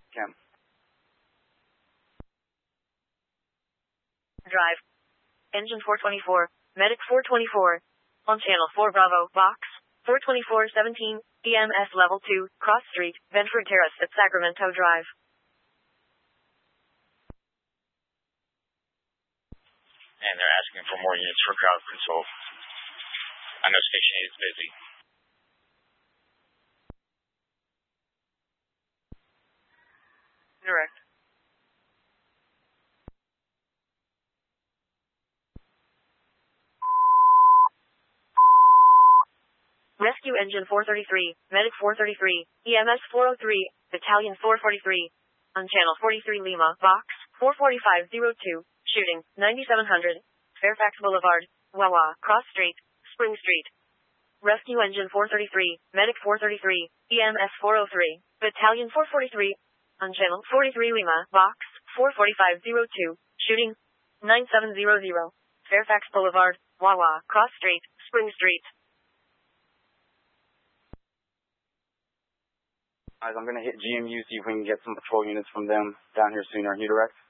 Cam. Drive. Engine 424, Medic 424. On Channel 4 Bravo, Box 424-17, EMS Level 2, Cross Street, Bedford Terrace at Sacramento Drive. And they're asking for more units for crowd control. I know Station 8 is busy. Direct. Rescue Engine 433, Medic 433, EMS 403, Battalion 443. On Channel 43 Lima, Box 44502, shooting, 9700, Fairfax Boulevard, Wawa, Cross Street, Spring Street. Rescue Engine 433, Medic 433, EMS 403, Battalion 443. On Channel 43 Lima, Box 44502, shooting, 9700, Fairfax Boulevard, Wawa, Cross Street, Spring Street. Guys, I'm going to hit GMU, see if we can get some patrol units from them down here sooner. You direct?